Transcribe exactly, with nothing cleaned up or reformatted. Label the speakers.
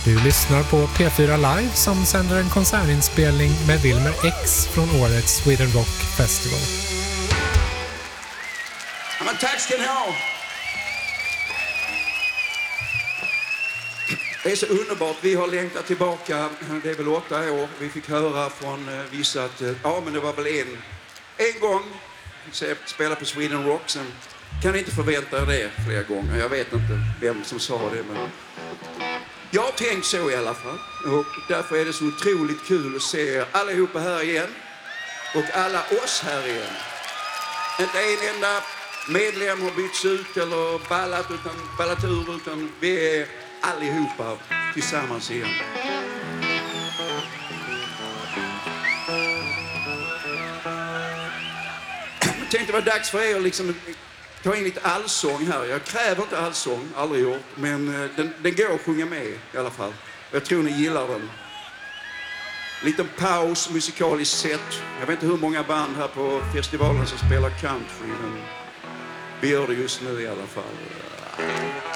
Speaker 1: Du lyssnar på P fyra Live som sänder en konsertinspelning med Wilmer X från årets Sweden Rock Festival.
Speaker 2: Ja, men tack ska ni ha! Det är så underbart. Vi har längtat tillbaka, det är väl åtta år. Vi fick höra från vissa att ja, men det var väl en, en gång fick spela på Sweden Rock. Sen kan ni inte förvänta er det flera gånger. Jag vet inte vem som sa det, men jag har tänkt så i alla fall. Och därför är det så otroligt kul att se er allihopa här igen. Och alla oss här igen. Inte en enda medlem har bytts ut eller ballat, utan, ballat ur, utan vi är allihopa tillsammans igen. Jag tänkte det var dags för er att liksom ta in lite allsång här. Jag kräver inte allsång, aldrig gjort, men den, den går att sjunga med i alla fall. Jag tror ni gillar den. Liten paus, musikaliskt sett. Jag vet inte hur många band här på festivalen som spelar country, men vi gör det just nu i alla fall.